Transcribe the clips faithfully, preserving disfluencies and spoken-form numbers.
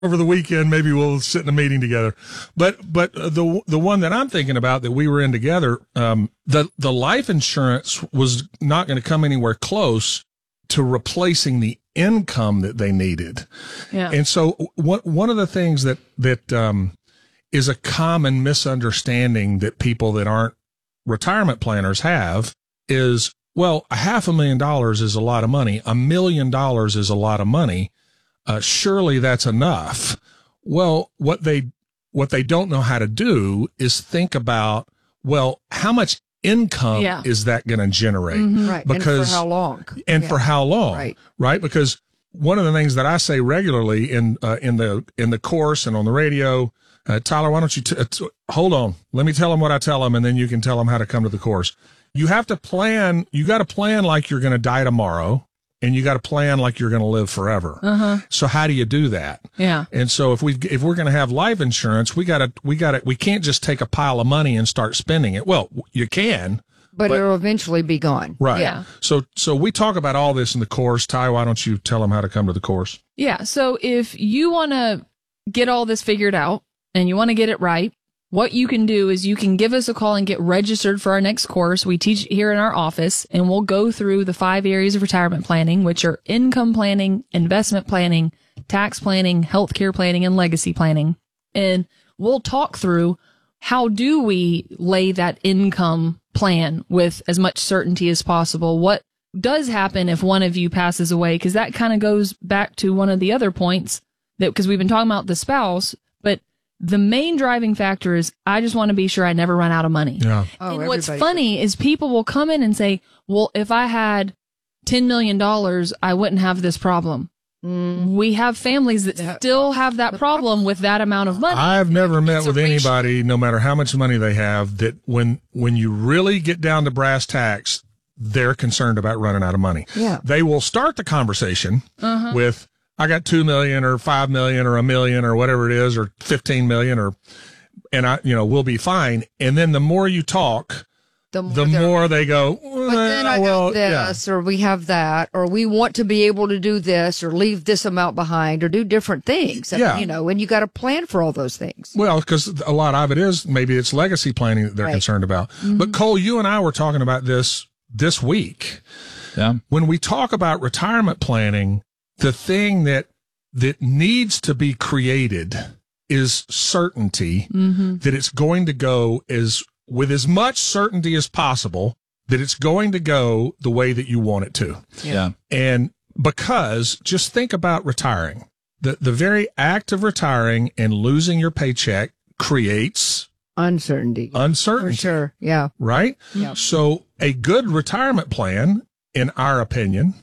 over the weekend, maybe we'll sit in a meeting together. But but the the one that I'm thinking about that we were in together, um, the the life insurance was not going to come anywhere close to replacing the income that they needed. Yeah. And so one one of the things that that um, is a common misunderstanding that people that aren't retirement planners have is, well, a half a million dollars is a lot of money. A million dollars is a lot of money. Uh, surely that's enough. Well, what they, what they don't know how to do is think about, well, how much income yeah. is that going to generate? Mm-hmm. Right. Because, and for how long? And yeah. for how long? Right. Right. Because one of the things that I say regularly in, uh, in the, in the course and on the radio, uh, Tyler, why don't you, t- uh, t- hold on. Let me tell them what I tell them, and then you can tell them how to come to the course. You have to plan, you got to plan like you're going to die tomorrow. And you got to plan like you're going to live forever. Uh-huh. So how do you do that? Yeah. And so if we if we're going to have life insurance, we got to we got to we can't just take a pile of money and start spending it. Well, you can, but, but it'll eventually be gone. Right. Yeah. So so we talk about all this in the course. Ty, why don't you tell them how to come to the course? Yeah. So if you want to get all this figured out and you want to get it right, what you can do is you can give us a call and get registered for our next course. We teach here in our office, and we'll go through the five areas of retirement planning, which are income planning, investment planning, tax planning, healthcare planning, and legacy planning. And we'll talk through how do we lay that income plan with as much certainty as possible. What does happen if one of you passes away? Because that kind of goes back to one of the other points that, because we've been talking about the spouse, but the main driving factor is I just want to be sure I never run out of money. Yeah. Oh, and what's everybody funny does. is people will come in and say, well, if I had ten million dollars, I wouldn't have this problem. Mm. We have families that Yeah. still have that problem with that amount of money. I've never met It's with a ratio. anybody, no matter how much money they have, that when when you really get down to brass tacks, they're concerned about running out of money. Yeah. They will start the conversation Uh-huh. with, I got two million or five million or a million or whatever it is, or fifteen million, or, and I, you know, we'll be fine. And then the more you talk, The more, the they're- more they go, But then I well, got this, or we have that, or we want to be able to do this, or leave this amount behind, or do different things. Yeah. You know, and you got to plan for all those things. Well, because a lot of it is maybe it's legacy planning that they're Right. concerned about. But Cole, you and I were talking about this this week. Yeah. When we talk about retirement planning, the thing that that needs to be created is certainty Mm-hmm. that it's going to go as with as much certainty as possible, that it's going to go the way that you want it to. Yeah. And because just think about retiring. The the very act of retiring and losing your paycheck creates Uncertainty. uncertainty. For sure. Yeah. Right? Yep. So a good retirement plan, in our opinion,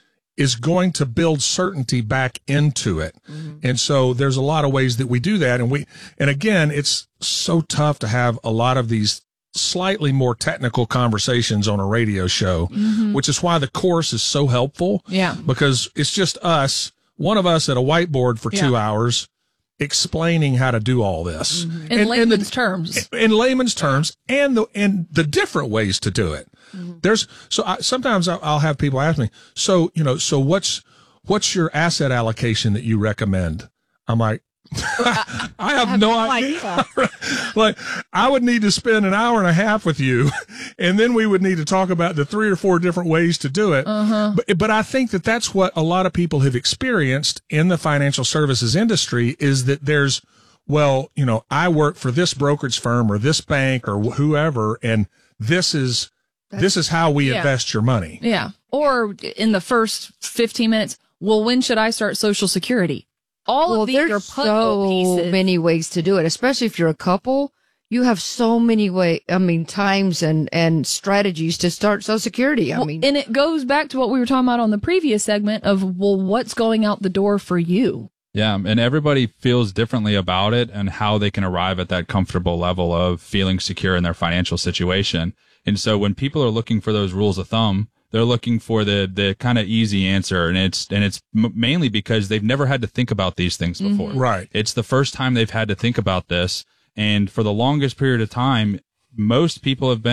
is going to build certainty back into it. Mm-hmm. And so there's a lot of ways that we do that. And we, and again, it's so tough to have a lot of these slightly more technical conversations on a radio show, Mm-hmm. which is why the course is so helpful. Yeah. Because it's just us, one of us at a whiteboard for two Yeah. hours explaining how to do all this. Mm-hmm. In layman's terms. In layman's terms, and the and the different ways to do it. Mm-hmm. There's so I, sometimes I'll, I'll have people ask me, so you know, so what's what's your asset allocation that you recommend? I'm like, I have no idea. Like, I would need to spend an hour and a half with you, and then we would need to talk about the three or four different ways to do it. Uh-huh. But, but I think that that's what a lot of people have experienced in the financial services industry is that there's, well, you know, I work for this brokerage firm or this bank or whoever, and this is, this is how we Yeah. invest your money. Yeah. Or in the first fifteen minutes, well, when should I start Social Security? All Well, of these are there's puzzle so pieces. many ways to do it, especially if you're a couple. You have so many way, I mean, times and, and strategies to start Social Security. I Well, mean, and it goes back to what we were talking about on the previous segment of, well, what's going out the door for you? Yeah, and everybody feels differently about it and how they can arrive at that comfortable level of feeling secure in their financial situation. And so when people are looking for those rules of thumb, they're looking for the the kind of easy answer, and it's and it's m- mainly because they've never had to think about these things before. Right. It's the first time they've had to think about this, and for the longest period of time, most people have been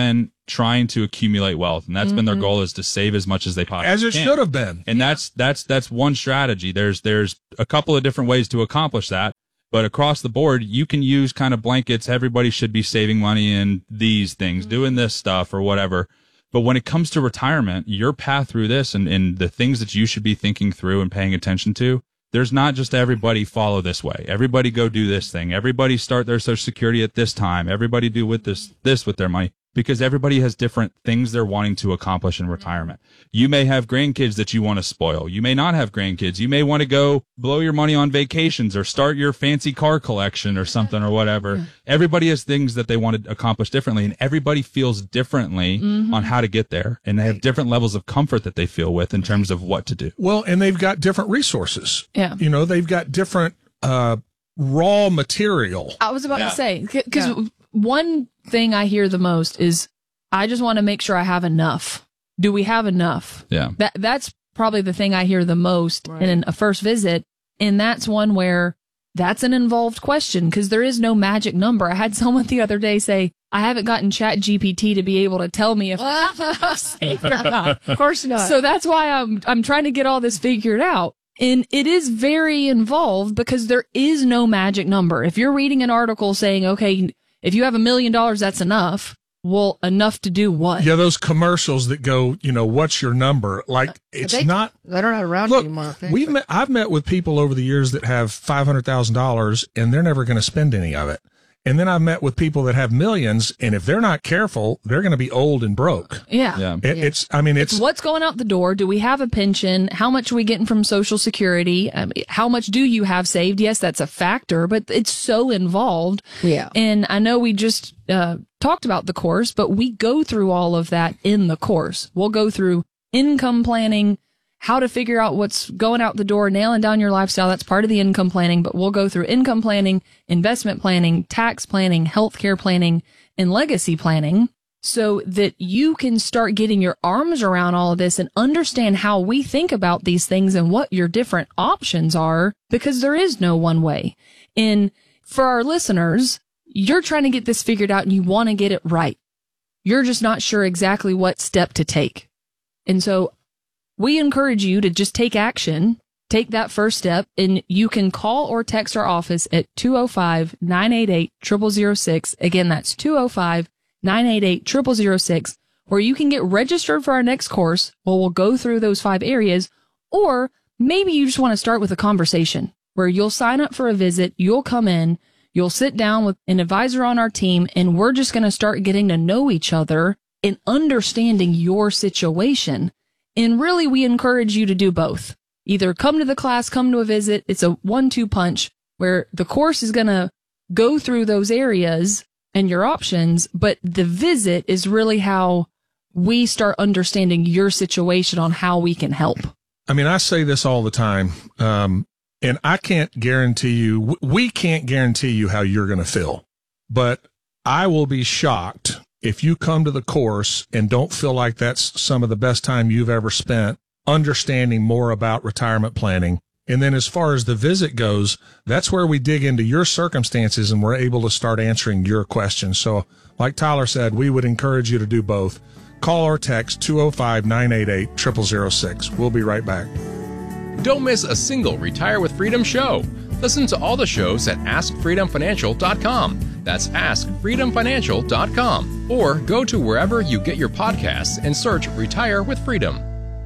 trying to accumulate wealth. And that's mm-hmm. been their goal, is to save as much as they possibly can. As it can. should have been. And yeah. that's, that's, that's one strategy. There's, there's a couple of different ways to accomplish that. But across the board, you can use kind of blankets. Everybody should be saving money in these things, doing this stuff or whatever. But when it comes to retirement, your path through this and, and the things that you should be thinking through and paying attention to, there's not just everybody follow this way. Everybody go do this thing. Everybody start their Social Security at this time. Everybody do with this, this with their money. Because everybody has different things they're wanting to accomplish in retirement. You may have grandkids that you want to spoil. You may not have grandkids. You may want to go blow your money on vacations or start your fancy car collection or something or whatever. Yeah. Everybody has things that they want to accomplish differently, and everybody feels differently mm-hmm. on how to get there. And they have different levels of comfort that they feel with in terms of what to do. Well, and they've got different resources. Yeah. You know, they've got different uh, raw material. I was about yeah. to say, because yeah. one thing I hear the most is, I just want to make sure I have enough. Do we have enough? Yeah. That that's probably the thing I hear the most right. in a first visit. And that's one where that's an involved question, because there is no magic number. I had someone the other day say, I haven't gotten Chat G P T to be able to tell me if I'm safe or not. Of course not. So that's why I'm I'm trying to get all this figured out. And it is very involved because there is no magic number. If you're reading an article saying, okay, if you have a million dollars, that's enough. Well, enough to do what? Yeah, those commercials that go, you know, what's your number? Like, it's they, not. They're not around look, anymore. I think, we've but. met, I've met with people over the years that have five hundred thousand dollars and they're never going to spend any of it. And then I've met with people that have millions, and if they're not careful, they're going to be old and broke. Yeah. yeah. It, yeah. It's, I mean, it's, it's what's going out the door. Do we have a pension? How much are we getting from Social Security? I mean, how much do you have saved? Yes, that's a factor, but it's so involved. Yeah. And I know we just uh, talked about the course, but we go through all of that in the course. We'll go through income planning, how to figure out what's going out the door, nailing down your lifestyle. That's part of the income planning, but we'll go through income planning, investment planning, tax planning, healthcare planning, and legacy planning so that you can start getting your arms around all of this and understand how we think about these things and what your different options are, because there is no one way. And for our listeners, you're trying to get this figured out and you want to get it right. You're just not sure exactly what step to take. And so we encourage you to just take action, take that first step, and you can call or text our office at two oh five, nine eight eight, zero zero zero six. Again, that's two oh five, nine eight eight, zero zero zero six, where you can get registered for our next course. Well, we'll go through those five areas, or maybe you just want to start with a conversation where you'll sign up for a visit, you'll come in, you'll sit down with an advisor on our team, and we're just going to start getting to know each other and understanding your situation. And really, we encourage you to do both. Either come to the class, come to a visit. It's a one two punch where the course is going to go through those areas and your options, but the visit is really how we start understanding your situation on how we can help. I mean, I say this all the time, um, and I can't guarantee you, we can't guarantee you how you're going to feel, but I will be shocked if you come to the course and don't feel like that's some of the best time you've ever spent understanding more about retirement planning. And then as far as the visit goes, that's where we dig into your circumstances and we're able to start answering your questions. So like Tyler said, we would encourage you to do both. Call or text two oh five, nine eight eight, zero zero zero six. We'll be right back. Don't miss a single Retire with Freedom show. Listen to all the shows at ask freedom financial dot com. That's ask freedom financial dot com. Or go to wherever you get your podcasts and search Retire with Freedom.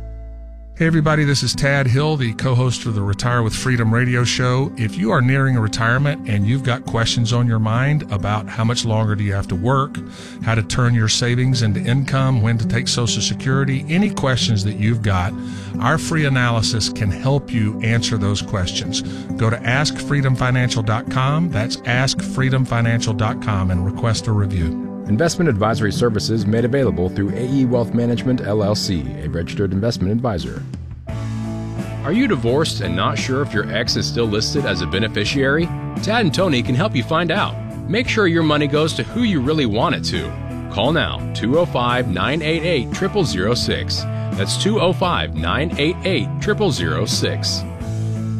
Hey everybody, this is Tad Hill, the co-host of the Retire with Freedom radio show. If you are nearing a retirement and you've got questions on your mind about how much longer do you have to work, how to turn your savings into income, when to take Social Security, any questions that you've got, our free analysis can help you answer those questions. Go to ask freedom financial dot com. That's ask freedom financial dot com and request a review. Investment advisory services made available through A E Wealth Management, L L C, a registered investment advisor. Are you divorced and not sure if your ex is still listed as a beneficiary? Tad and Tony can help you find out. Make sure your money goes to who you really want it to. Call now, two oh five, nine eight eight, zero zero zero six. That's two oh five, nine eight eight, zero zero zero six.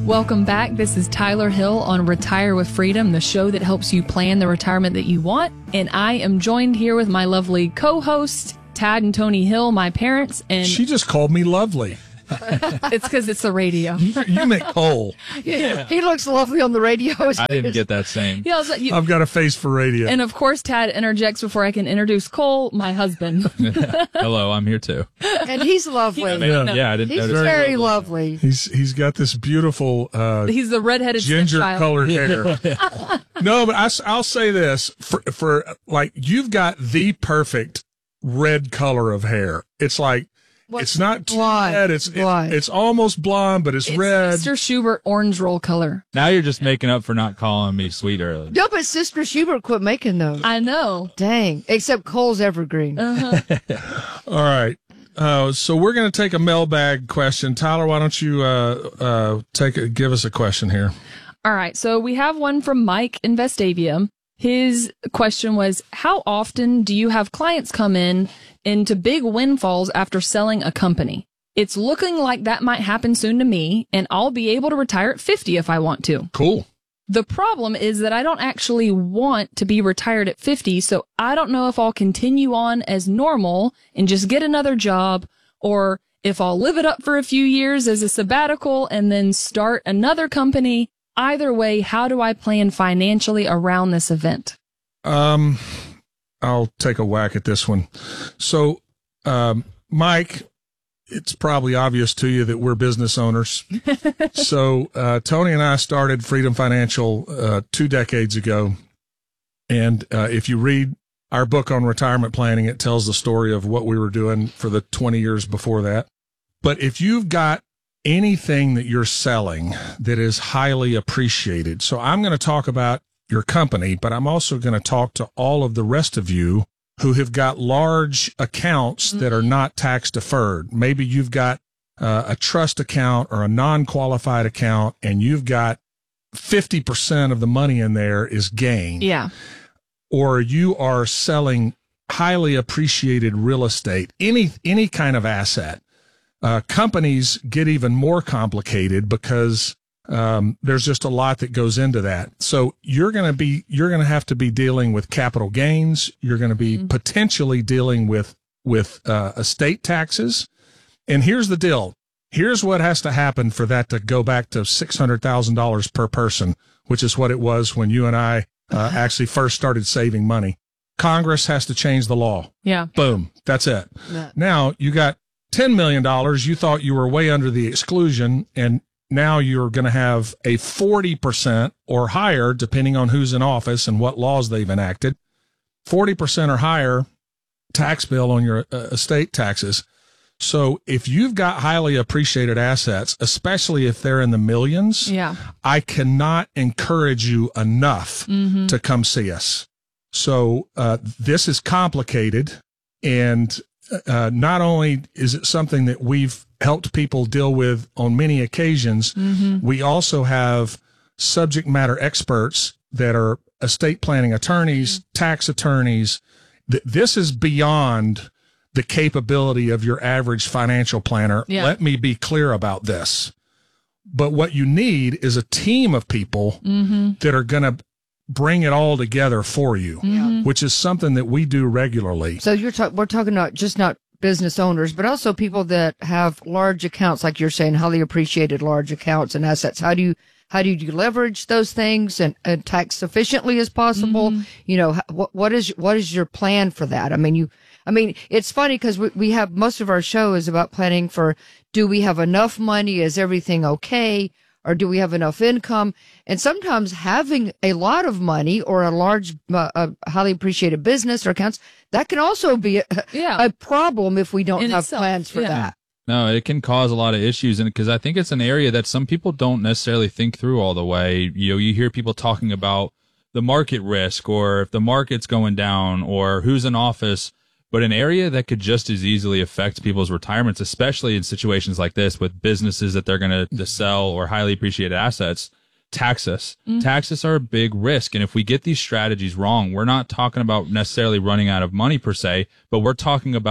Welcome back. This is Tyler Hill on Retire with Freedom, the show that helps you plan the retirement that you want. And I am joined here with my lovely co-hosts, Tad and Tony Hill, my parents. And She just called me lovely. it's because it's the radio. You meant Cole. Yeah. He looks lovely on the radio. I didn't get that same. Yeah, I was like, you- I've got a face for radio. and of course, Tad interjects before I can introduce Cole, my husband. Hello, I'm here too. And he's lovely. Yeah. No. Yeah, I didn't He's notice. very lovely. He's he's got this beautiful uh, He's the redheaded ginger stepchild. colored hair. No, but I, I'll say this for for like you've got the perfect red color of hair. It's like it's not too Blonde. red. It's it, Blonde. it's almost blonde, but it's, It's red. Mister Schubert orange roll color. Now you're just making up for not calling me sweet earlier. No, but Sister Schubert quit making those. I know. Dang. Except Cole's evergreen. All right. Uh, so we're going to take a mailbag question. Tyler, why don't you uh, uh, take a, give us a question here? All right. So we have one from Mike in Vestavia. His question was, how often do you have clients come in into big windfalls after selling a company? It's looking like that might happen soon to me, and I'll be able to retire at fifty if I want to. Cool. The problem is that I don't actually want to be retired at fifty, so I don't know if I'll continue on as normal and just get another job, or if I'll live it up for a few years as a sabbatical and then start another company. Either way, how do I plan financially around this event? Um, I'll take a whack at this one. So, um, Mike, it's probably obvious to you that we're business owners. So, uh, Tony and I started Freedom Financial, uh, two decades ago. And, uh, if you read our book on retirement planning, it tells the story of what we were doing for the twenty years before that. But if you've got anything that you're selling that is highly appreciated. So I'm going to talk about your company, but I'm also going to talk to all of the rest of you who have got large accounts that are not tax deferred. Maybe you've got uh, a trust account or a non-qualified account, and you've got fifty percent of the money in there is gain. Yeah. Or you are selling highly appreciated real estate, any, any kind of asset. Uh, companies get even more complicated because um, there's just a lot that goes into that. So you're going to be you're going to have to be dealing with capital gains. You're going to be mm-hmm. potentially dealing with with uh, estate taxes. And here's the deal. Here's what has to happen for that to go back to six hundred thousand dollars per person, which is what it was when you and I uh, actually first started saving money. Congress has to change the law. Yeah. Boom. That's it. Yeah. Now you got ten million dollars, you thought you were way under the exclusion, and now you're going to have a forty percent or higher, depending on who's in office and what laws they've enacted, forty percent or higher tax bill on your uh, estate taxes. So if you've got highly appreciated assets, especially if they're in the millions, Yeah. I cannot encourage you enough Mm-hmm. to come see us. So uh, this is complicated, and Uh, not only is it something that we've helped people deal with on many occasions, Mm-hmm. we also have subject matter experts that are estate planning attorneys, Mm-hmm. tax attorneys. Th- this is beyond the capability of your average financial planner. Yeah. Let me be clear about this. But what you need is a team of people Mm-hmm. that are going to bring it all together for you, Mhm. which is something that we do regularly. So you're talking, we're talking about just not business owners, but also people that have large accounts, like you're saying, highly appreciated large accounts and assets. How do you, how do you leverage those things and, and tax efficiently as possible? Mm-hmm. You know, h- what, what is, what is your plan for that? I mean, you, I mean, it's funny because we, we have most of our show is about planning for, do we have enough money? Is everything okay? Or do we have enough income? And sometimes having a lot of money or a large, uh, a highly appreciated business or accounts, that can also be a, Yeah. a problem if we don't In have itself, plans for yeah. that. No, it can cause a lot of issues, and because I think it's an area that some people don't necessarily think through all the way. You know, you hear people talking about the market risk, or if the market's going down, or who's in office, but an area that could just as easily affect people's retirements, especially in situations like this with businesses that they're going to sell or highly appreciated assets. Taxes. Mm-hmm. Taxes are a big risk. And if we get these strategies wrong, we're not talking about necessarily running out of money per se, but we're talking about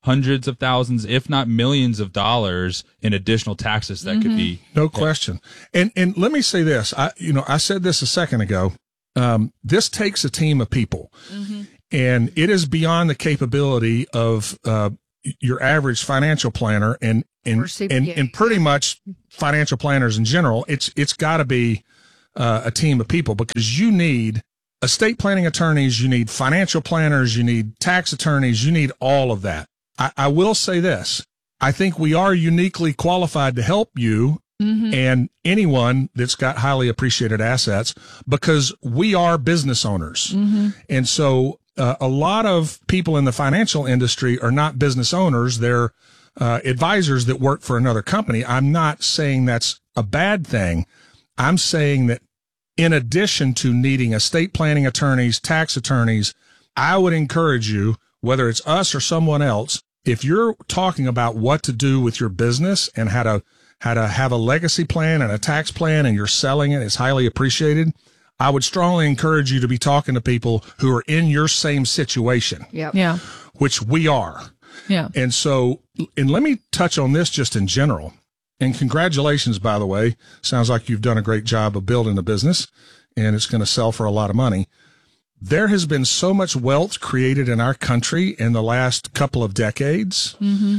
hundreds of thousands, if not millions of dollars in additional taxes that mm-hmm. could be. No question. And, and let me say this, I, you know, I said this a second ago. Um, this takes a team of people mm-hmm. and it is beyond the capability of, uh, your average financial planner and, and, and, and pretty much financial planners in general. It's, it's gotta be, uh, a team of people because you need estate planning attorneys, you need financial planners, you need tax attorneys, you need all of that. I, I will say this. I think we are uniquely qualified to help you mm-hmm. and anyone that's got highly appreciated assets because we are business owners. Mm-hmm. And so uh, a lot of people in the financial industry are not business owners. They're uh, advisors that work for another company. I'm not saying that's a bad thing. I'm saying that in addition to needing estate planning attorneys, tax attorneys, I would encourage you, whether it's us or someone else, if you're talking about what to do with your business and how to how to have a legacy plan and a tax plan and you're selling it, it's highly appreciated, I would strongly encourage you to be talking to people who are in your same situation. Yep. Yeah. Which we are. Yeah. And so, and let me touch on this just in general. And congratulations, by the way. Sounds like you've done a great job of building a business and it's going to sell for a lot of money. There has been so much wealth created in our country in the last couple of decades mm-hmm.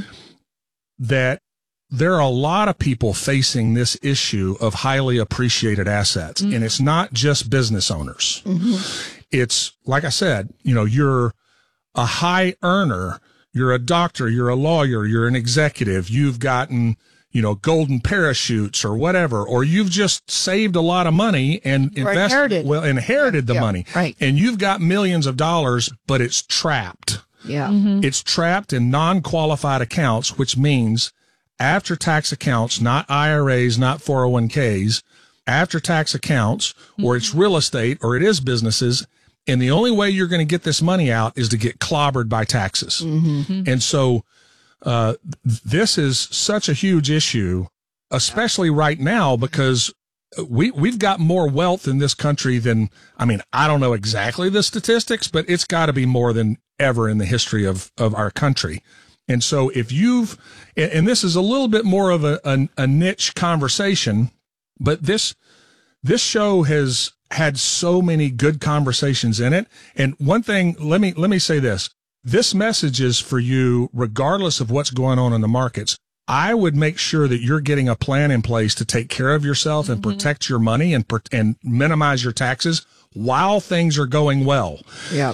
that there are a lot of people facing this issue of highly appreciated assets. Mm-hmm. And it's not just business owners. Mm-hmm. It's, like I said, you know, you're a high earner, you're a doctor, you're a lawyer, you're an executive, you've gotten, you know, golden parachutes or whatever, or you've just saved a lot of money and invested, inherited. well, inherited the yeah, money. Right. And you've got millions of dollars, but it's trapped. Yeah. Mm-hmm. It's trapped in non-qualified accounts, which means after tax accounts, not I R As, not four oh one k's, after tax accounts, mm-hmm. or it's real estate or it is businesses. And the only way you're going to get this money out is to get clobbered by taxes. Mm-hmm. And so, Uh, this is such a huge issue, especially right now, because we, we've got more wealth in this country than, I mean, I don't know exactly the statistics, but it's got to be more than ever in the history of, of our country. And so if you've, and this is a little bit more of a, a, a niche conversation, but this, this show has had so many good conversations in it. And one thing, let me, let me say this. This message is for you, regardless of what's going on in the markets. I would make sure that you're getting a plan in place to take care of yourself and mm-hmm. protect your money and, and minimize your taxes while things are going well. Yeah.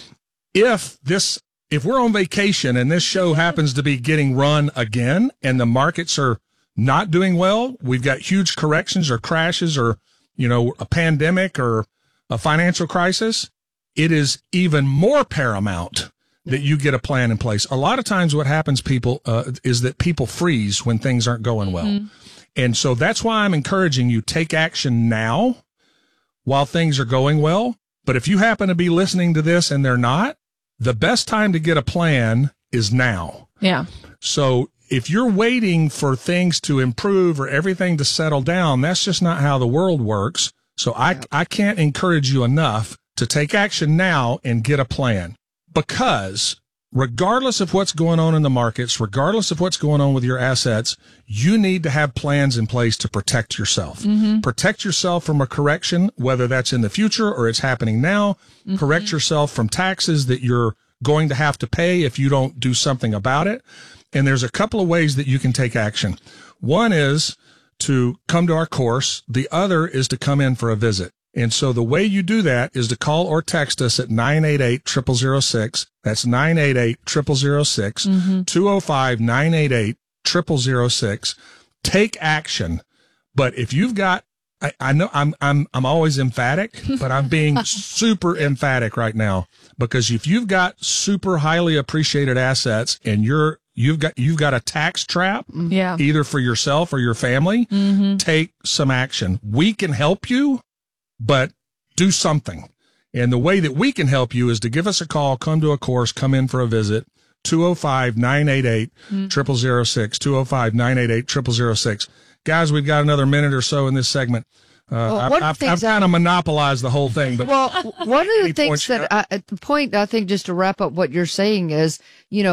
If this, if we're on vacation and this show happens to be getting run again and the markets are not doing well, we've got huge corrections or crashes or, you know, a pandemic or a financial crisis, it is even more paramount that you get a plan in place. A lot of times what happens, people, uh, is that people freeze when things aren't going well. Mm-hmm. And so that's why I'm encouraging you, take action now while things are going well. But if you happen to be listening to this and they're not, the best time to get a plan is now. Yeah. So if you're waiting for things to improve or everything to settle down, that's just not how the world works. So I, I can't encourage you enough to take action now and get a plan. Because regardless of what's going on in the markets, regardless of what's going on with your assets, you need to have plans in place to protect yourself. Mm-hmm. Protect yourself from a correction, whether that's in the future or it's happening now. Mm-hmm. Correct yourself from taxes that you're going to have to pay if you don't do something about it. And there's a couple of ways that you can take action. One is to come to our course. The other is to come in for a visit. And so the way you do that is to call or text us at nine eight eight, zero zero zero six. That's nine eight eight, zero zero zero six, mm-hmm. two oh five, nine eight eight, zero zero zero six. Take action. But if you've got, I, I know I'm, I'm, I'm always emphatic, but I'm being super emphatic right now because if you've got super highly appreciated assets and you're, you've got, you've got a tax trap, yeah. either for yourself or your family, mm-hmm. take some action. We can help you. But do something. And the way that we can help you is to give us a call, come to a course, come in for a visit, two oh five, nine eight eight, zero zero zero six, two oh five, nine eight eight, zero zero zero six. Guys, we've got another minute or so in this segment. Uh, well, I've, I've, I've kind of monopolized the whole thing. But well, one of the things that I, at the point, I think, just to wrap up what you're saying is, you know,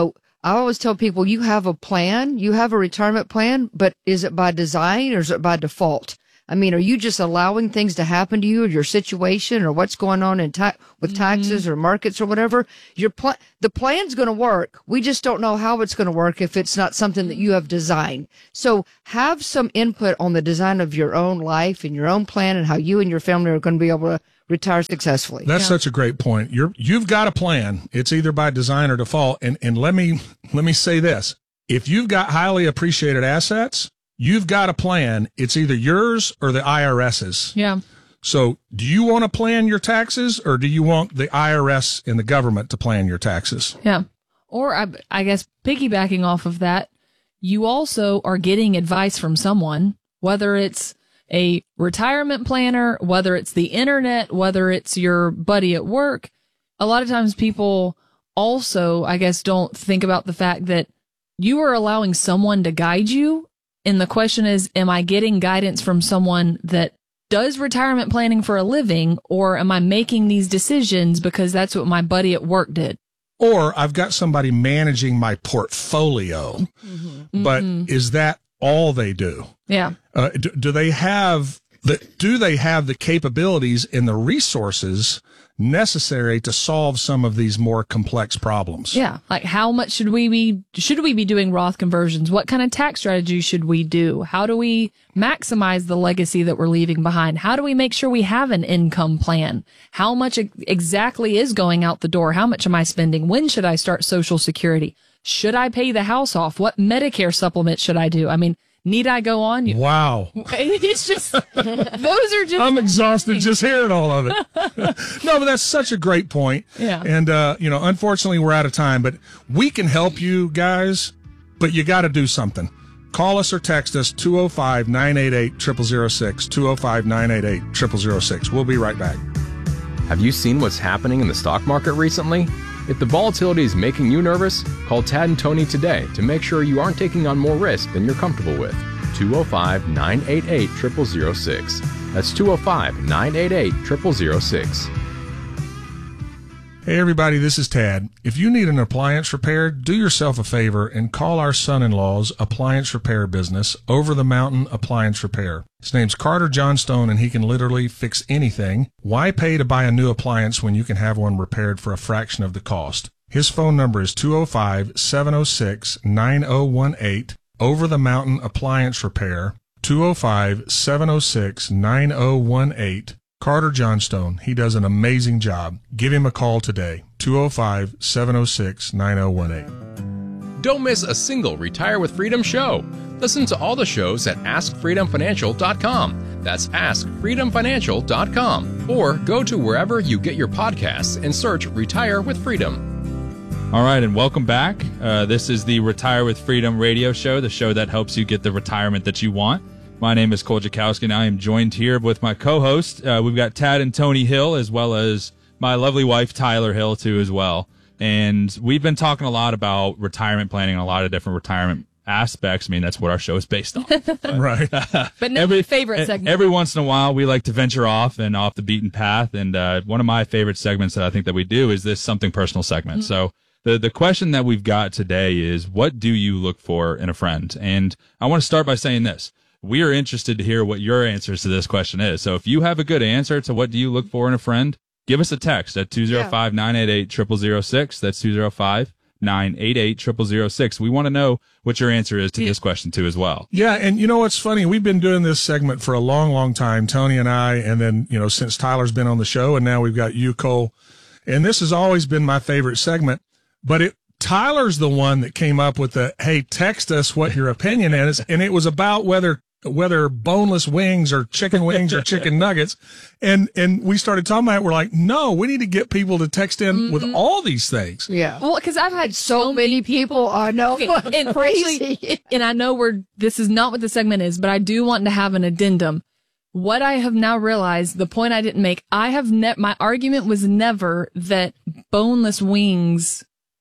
I always tell people, you have a plan, you have a retirement plan, but is it by design or is it by default? I mean, are you just allowing things to happen to you or your situation or what's going on in ta- with taxes mm-hmm. or markets or whatever? Your pl- the plan's going to work. We just don't know how it's going to work if it's not something that you have designed. So have some input on the design of your own life and your own plan and how you and your family are going to be able to retire successfully. That's yeah. such a great point. You're, you've got a plan. It's either by design or default. And, and let me, let me say this. If you've got highly appreciated assets, you've got a plan. It's either yours or the I R S's. Yeah. So do you want to plan your taxes or do you want the I R S and the government to plan your taxes? Yeah. Or I, I guess piggybacking off of that, you also are getting advice from someone, whether it's a retirement planner, whether it's the internet, whether it's your buddy at work. A lot of times people also, I guess, don't think about the fact that you are allowing someone to guide you. And the question is, am I getting guidance from someone that does retirement planning for a living, or am I making these decisions because that's what my buddy at work did? Or I've got somebody managing my portfolio, mm-hmm. but mm-hmm. is that all they do? Yeah. Uh, do, do they have the, do they have the capabilities and the resources necessary to solve some of these more complex problems? Yeah. Like how much should we be, should we be doing Roth conversions? What kind of tax strategy should we do? How do we maximize the legacy that we're leaving behind? How do we make sure we have an income plan? How much exactly is going out the door? How much am I spending? When should I start Social Security? Should I pay the house off? What Medicare supplement should I do? I mean, need I go on? Wow. It's just, those are just. I'm exhausted things. Just hearing all of it. No, but that's such a great point. Yeah. And, uh, you know, unfortunately we're out of time, but we can help you guys, but you got to do something. Call us or text us two oh five, nine eight eight, zero zero zero six, two oh five, nine eight eight, zero zero zero six. We'll be right back. Have you seen what's happening in the stock market recently? If the volatility is making you nervous, call Tad and Tony today to make sure you aren't taking on more risk than you're comfortable with. two oh five, nine eight eight, zero zero zero six. That's two oh five, nine eight eight, zero zero zero six. Hey everybody, this is Tad. If you need an appliance repaired, do yourself a favor and call our son-in-law's appliance repair business, Over the Mountain Appliance Repair. His name's Carter Johnstone and he can literally fix anything. Why pay to buy a new appliance when you can have one repaired for a fraction of the cost? His phone number is two oh five, seven oh six, nine oh one eight. Over the Mountain Appliance Repair, two oh five, seven oh six, nine oh one eight. Carter Johnstone. He does an amazing job. Give him a call today. two oh five, seven oh six, nine oh one eight. Don't miss a single Retire with Freedom show. Listen to all the shows at ask freedom financial dot com. That's ask freedom financial dot com. Or go to wherever you get your podcasts and search Retire with Freedom. All right, and welcome back. Uh, this is the Retire with Freedom radio show, the show that helps you get the retirement that you want. My name is Cole Jakowski, and I am joined here with my co-host. Uh, we've got Tad and Tony Hill, as well as my lovely wife, Tyler Hill, too, as well. And we've been talking a lot about retirement planning and a lot of different retirement aspects. I mean, that's what our show is based on. But, right. But no every, favorite segment. Every once in a while, we like to venture off and off the beaten path. And uh, one of my favorite segments that I think that we do is this Something Personal segment. Mm-hmm. So the the question that we've got today is, what do you look for in a friend? And I want to start by saying this. We are interested to hear what your answers to this question is. So if you have a good answer to what do you look for in a friend, give us a text at two oh five, nine eight eight, zero zero zero six. That's two oh five, nine eight eight, zero zero zero six. We want to know what your answer is to yeah. this question too as well. Yeah, and you know what's funny? We've been doing this segment for a long, long time, Tony and I, and then, you know, since Tyler's been on the show, and now we've got you, Cole. And this has always been my favorite segment, but it Tyler's the one that came up with the, hey, text us what your opinion is, and it was about whether whether boneless wings or chicken wings or chicken nuggets. And, and we started talking about it. We're like, no, we need to get people to text in mm-hmm. with all these things. Yeah. Well, cause I've had so, so many people. I know. Okay, and crazy. And I know we're, this is not what the segment is, but I do want to have an addendum. What I have now realized, the point I didn't make, I have ne- my argument was never that boneless wings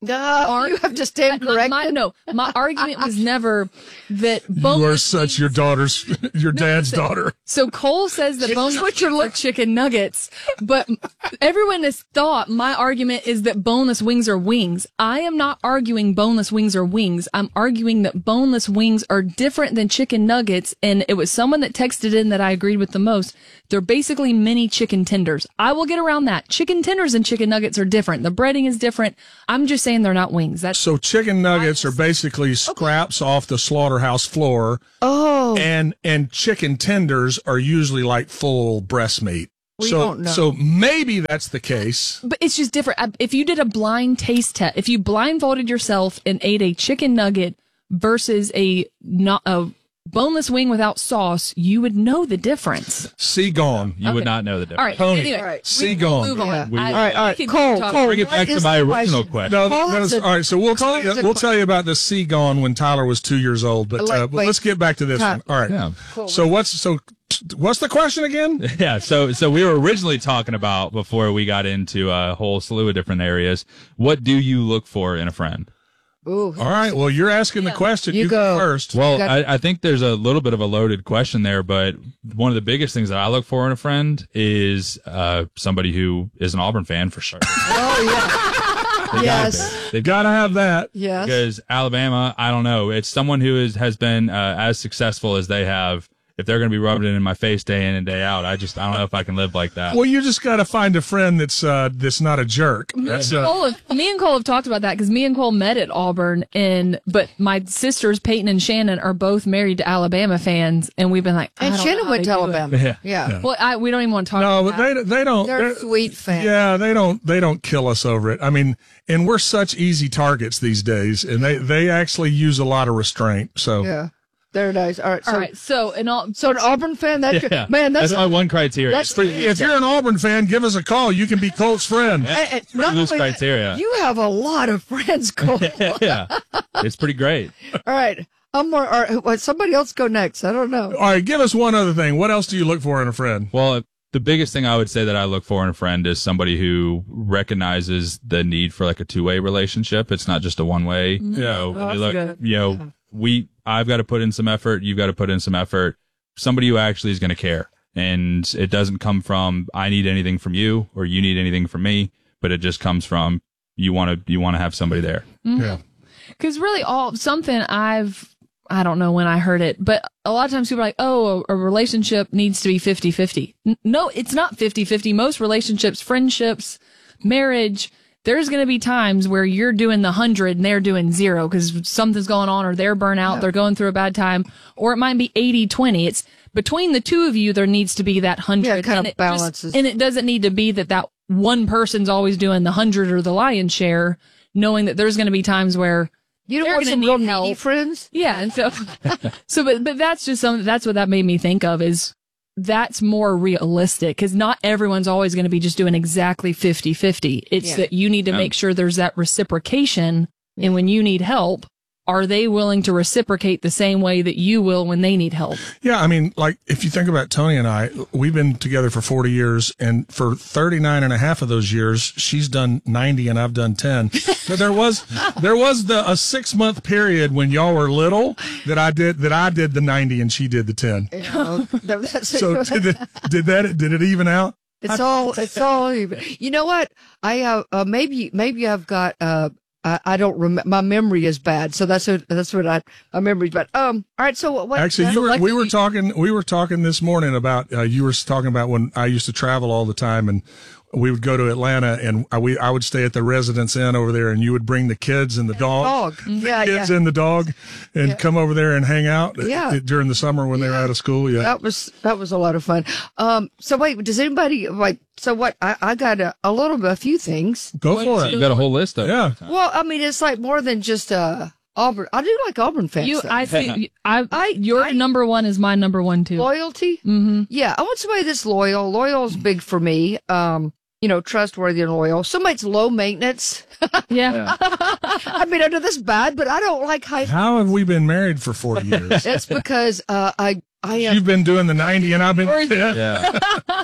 No, you have to stand My, corrected. my, no, my argument was never that You are boneless such your daughter's, your dad's listen. daughter. So Cole says that boneless what you're are chicken nuggets, but everyone has thought my argument is that boneless wings are wings. I am not arguing boneless wings are wings. I'm arguing that boneless wings are different than chicken nuggets, and it was someone that texted in that I agreed with the most. They're basically mini chicken tenders. I will get around that. Chicken tenders and chicken nuggets are different. The breading is different. I'm just saying they're not wings. That's So chicken nuggets are basically scraps off the slaughterhouse floor, Oh, and and chicken tenders are usually like full breast meat. We so don't know. so maybe that's the case. But it's just different. I- If you did a blind taste test, if you blindfolded yourself and ate a chicken nugget versus a not a boneless wing without sauce, you would know the difference. See gone. You would Okay. not know the difference. All right. Tony, Anyway, all right. we See can gone. move on. Yeah. We- I- all right, all right. we can Cole, talk- Cole, Bring it what back to is my the original question? question. No, Call let us us- a- all right. So we'll tell call you us a we'll que- tell you about the sea gone when Tyler was two years old. But Like, uh, but wait. let's get back to this Time. one. All right. Yeah. So what's so what's the question again? Yeah, so so we were originally talking about, before we got into a whole slew of different areas, what do you look for in a friend? Ooh. All right. Well, you're asking the question. You You, go go. first. Well, got- I, I think there's a little bit of a loaded question there, but one of the biggest things that I look for in a friend is uh, somebody who is an Auburn fan for sure. Oh, yeah. They gotta Yes. be. They've Gotta have that. Yes. Because Alabama, I don't know. It's someone who is, has been uh, as successful as they have. If they're going to be rubbing it in my face day in and day out, I just I don't know if I can live like that. Well, you just got to find a friend that's uh, that's not a jerk. That's, uh, Cole have- me and Cole have talked about that because me and Cole met at Auburn, and but my sisters Peyton and Shannon are both married to Alabama fans, and we've been like, I And don't know Shannon how went they to do it. Alabama. Yeah. Yeah. Well, I, we don't even want to talk. no, about but that. they they don't. They're sweet fans. Yeah, they don't. They don't kill us over it. I mean, and we're such easy targets these days, and they they actually use a lot of restraint. So Yeah. They're nice. All right. So, All right, so and all so an Auburn fan, that's Yeah. man, that's, my one criteria. that's if you're an Auburn fan, give us a call. You can be Colt's friend. and- and not loose only that, criteria. You have a lot of friends, Cole. Yeah, it's pretty great. All right. I'm more. All right, well, somebody else go next. I don't know. All right, give us one other thing. What else do you look for in a friend? Well, the biggest thing I would say that I look for in a friend is somebody who recognizes the need for like a two-way relationship. It's not just a one-way. You know, Oh, we that's look, good. you know, we, I've got to put in some effort. You've got to put in some effort. Somebody who actually is going to care. And it doesn't come from, I need anything from you or you need anything from me, but it just comes from, you want to, you want to have somebody there. Yeah. Because really, all something I've, I don't know when I heard it, but a lot of times people are like, oh, a, a relationship needs to be fifty-fifty. N- No, it's not fifty-fifty. Most relationships, friendships, marriage, there's going to be times where you're doing the hundred and they're doing zero because something's going on or they're burnt out, they're going through a bad time, or it might be eighty twenty. It's between the two of you, there needs to be that hundred. Yeah, it kind and of it just- balances. and it doesn't need to be that that one person's always doing the hundred or the lion's share, knowing that there's going to be times where You don't They're want gonna some need real needy help. friends? yeah, and so, so, but, but that's just something, that's what that made me think of is that's more realistic because not everyone's always going to be just doing exactly fifty-fifty. It's Yeah. that you need to Yeah. make sure there's that reciprocation. And when you need help, are they willing to reciprocate the same way that you will when they need help? Yeah, I mean, like, if you think about Tony and I, we've been together for forty years, and for thirty-nine and a half of those years, she's done ninety and I've done ten. But there was, there was the, a six month period when y'all were little that I did, that I did the ninety and she did the ten. You know, that- that's So did it, did that, did it even out? It's all, it's all even. You know what? I have, uh, maybe, maybe I've got, uh, I, I don't remember, my memory is bad. So that's what, that's what I, my memory's bad. Um, all right. So what, what Actually, uh, you were, like we the- were talking, we were talking this morning about, uh, you were talking about when I used to travel all the time and we would go to Atlanta and I, we, I would stay at the Residence Inn over there and you would bring the kids and the dog, dog. Yeah, kids yeah. and the dog and Yeah. come over there and hang out Yeah. uh, during the summer when they were out of school. Yeah. That was, that was a lot of fun. Um, so wait, does anybody, like, so what, I, I got a, a little bit, a few things. Go for You it. got a whole list of Yeah. Well, I mean, it's like more than just, uh, Auburn. I do like Auburn fans. You, though. I see, I, I- your I- number one is my number one too. Loyalty? Mm-hmm. Yeah, I want somebody that's loyal. Loyal's big for me. Um, you know, trustworthy and loyal. Somebody that's low maintenance. Yeah. I mean, I know that's bad, but I don't like high. How have we been married for forty years? That's because uh, I I am. You've been doing the ninety and I've been ten. Yeah.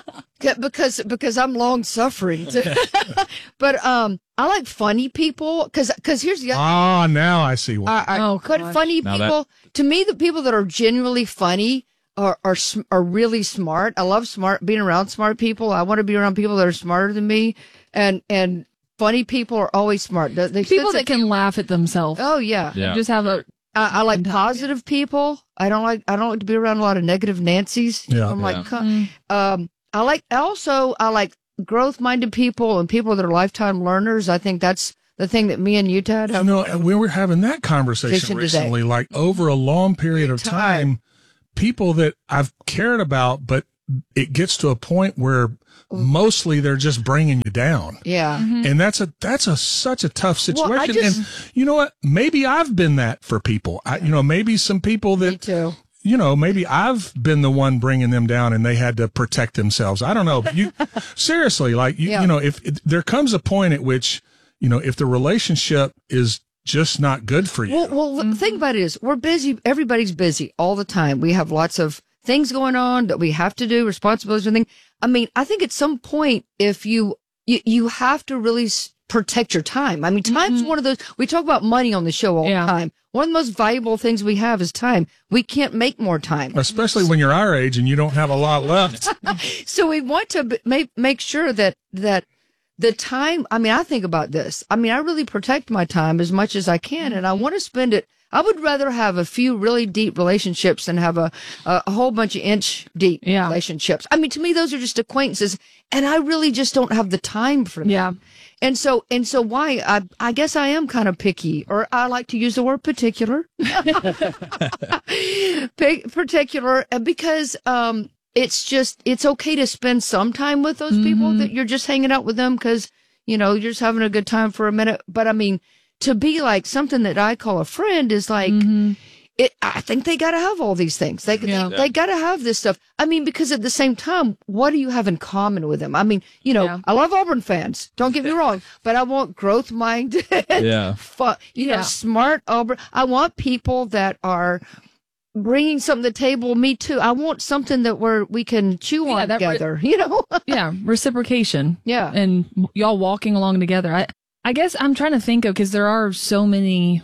Yeah, because because I'm long suffering. But um, I like funny people because because here's the other. Ah, now I see why. I, I, Oh, but gosh. funny Now people to me, the people that are genuinely funny are are sm- are really smart. I love smart being around smart people. I want to be around people that are smarter than me, and and funny people are always smart. They, they People sense that can laugh at themselves. Oh yeah. Yeah. Just have a I, I like And- positive people. I don't like I don't like to be around a lot of negative Nancy's. Yeah. I'm like, Yeah. co- Mm. um, I like also I like growth minded people and people that are lifetime learners. I think that's the thing that me and you, Ted, You have. know, and we were having that conversation Vision today. recently, like over a long period of Time. time, people that I've cared about, but it gets to a point where mostly they're just bringing you down. Yeah. And that's a, that's a, such a tough situation. Well, I just- and you know what? Maybe I've been that for people. I, you know, maybe some people Me that, too. you know, maybe I've been the one bringing them down and they had to protect themselves. I don't know. But you seriously, like, you, Yeah. you know, if, if there comes a point at which, you know, if the relationship is just not good for you. Well, well, the thing about it is we're busy. Everybody's busy all the time. We have lots of things going on that we have to do, responsibilities and things. I mean, I think at some point, if you, you, you have to really s- protect your time. I mean, time's one of those, we talk about money on the show all Yeah. the time. One of the most valuable things we have is time. We can't make more time. Especially when you're our age and you don't have a lot left. So we want to b- make, make sure that, that the time, I mean, I think about this. I mean, I really protect my time as much as I can, and I want to spend it. I would rather have a few really deep relationships than have a, a, a whole bunch of inch deep Yeah. relationships. I mean, to me, those are just acquaintances, and I really just don't have the time for them. yeah. And so, and so why, I, I guess I am kind of picky, or I like to use the word particular. P- particular, uh, because, um, it's just, it's okay to spend some time with those people that you're just hanging out with them because, you know, you're just having a good time for a minute. But I mean, to be like something that I call a friend is like, it, I think they got to have all these things. They, Yeah. they, they got to have this stuff. I mean, because at the same time, what do you have in common with them? I mean, you know, Yeah. I love Auburn fans. Don't get me wrong, but I want growth minded, Yeah. fu- you know, Yeah. smart Auburn. I want people that are bringing something to the table. Me too. I want something that where we can chew Yeah, on that re- together, you know? Yeah. Reciprocation. Yeah. And y'all walking along together. I, I guess I'm trying to think of, because there are so many.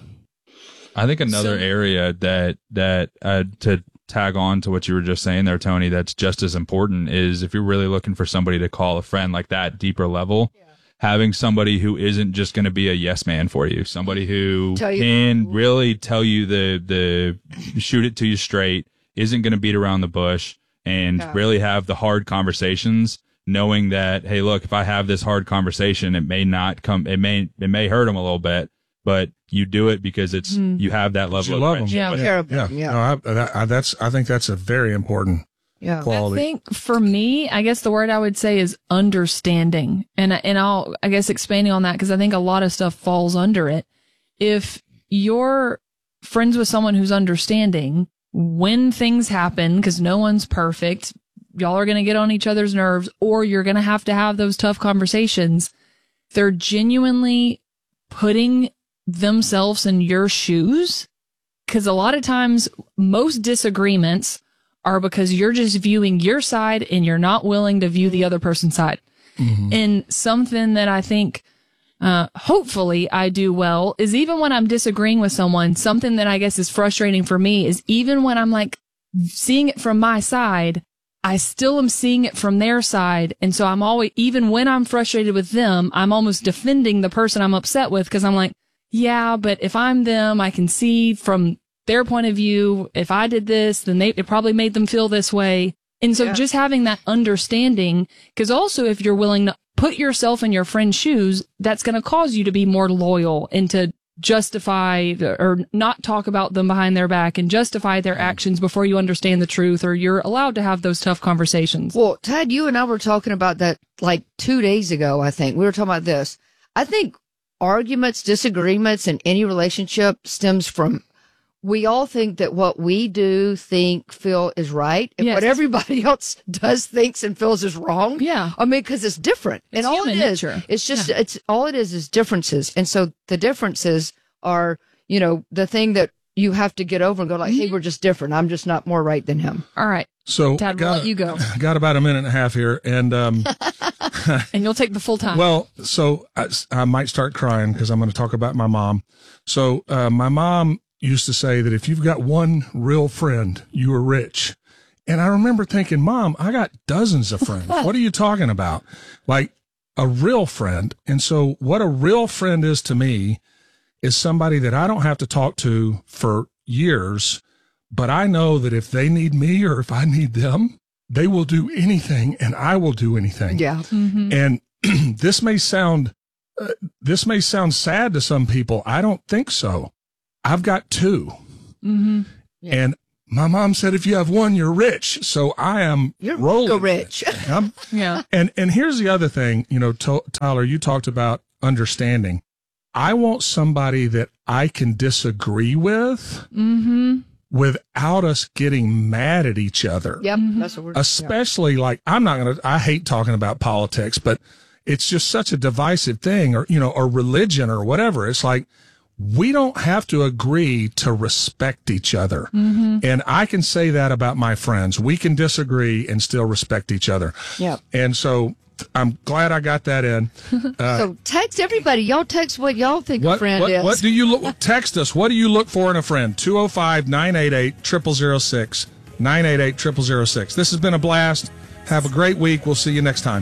I think another So- area that that uh, to tag on to what you were just saying there, Tony, that's just as important is if you're really looking for somebody to call a friend like that deeper level, having somebody who isn't just going to be a yes man for you, somebody who Tell you- can really tell you the the shoot it to you straight, isn't going to beat around the bush, and Yeah. really have the hard conversations, knowing that, hey, look, if I have this hard conversation, it may not come, it may it may hurt them a little bit, but you do it because it's you have that level You of love 'em. friendship Yeah. with it. Care about Yeah. them, yeah. No, I, that- I, that's, I think that's a very important Yeah. quality. I think for me, I guess the word I would say is understanding. And, and I'll, I guess expanding on that, because I think a lot of stuff falls under it. If you're friends with someone who's understanding when things happen, because no one's perfect, y'all are going to get on each other's nerves, or you're going to have to have those tough conversations. They're genuinely putting themselves in your shoes. Because a lot of times, most disagreements are because you're just viewing your side and you're not willing to view the other person's side. And something that I think, uh, hopefully I do well is even when I'm disagreeing with someone, something that I guess is frustrating for me is even when I'm like seeing it from my side, I still am seeing it from their side. And so I'm always, even when I'm frustrated with them, I'm almost defending the person I'm upset with because I'm like, yeah, but if I'm them, I can see from their point of view, if I did this, then they, it probably made them feel this way. And so Yeah. just having that understanding, because also if you're willing to put yourself in your friend's shoes, that's going to cause you to be more loyal and to justify the, or not talk about them behind their back and justify their actions before you understand the truth, or you're allowed to have those tough conversations. Well, Tad, you and I were talking about that like two days ago, I think. We were talking about this. I think arguments, disagreements in any relationship stems from we all think that what we do, think, feel is right, and Yes. what everybody else does, thinks, and feels is wrong. Yeah. I mean, because it's different, It's and all it human is, nature. it's just, it's all it is is differences, and so the differences are, you know, the thing that you have to get over and go like, hey, we're just different. I'm just not more right than him. All right. So Tad, we'll let you go. Got about a minute and a half here. And, um, and you'll take the full time. Well, so I, I might start crying because I'm going to talk about my mom. So, uh, my mom used to say that if you've got one real friend, you are rich. And I remember thinking, Mom, I got dozens of friends. What are you talking about? Like a real friend. And so what a real friend is to me is somebody that I don't have to talk to for years, but I know that if they need me or if I need them, they will do anything and I will do anything. Yeah. Mm-hmm. And this may sound, uh, this may sound sad to some people. I don't think so. I've got two. Mm-hmm. Yeah. And my mom said, if you have one, you're rich. So I am You're rolling rich. I'm, Yeah. and, and here's the other thing, you know, to, Tyler, you talked about understanding. I want somebody that I can disagree with Mm-hmm. without us getting mad at each other. Yep. That's what we're Especially like, I'm not going to, I hate talking about politics, but it's just such a divisive thing, or, you know, or religion or whatever. It's like, we don't have to agree to respect each other. Mm-hmm. And I can say that about my friends. We can disagree and still respect each other. Yep. And so I'm glad I got that in. Uh, So text everybody. Y'all text what y'all think a what, friend what, is. what do you look, text us? What do you look for in a friend? two oh five, nine eight eight, zero zero zero six, nine eight eight, zero zero zero six. This has been a blast. Have a great week. We'll see you next time.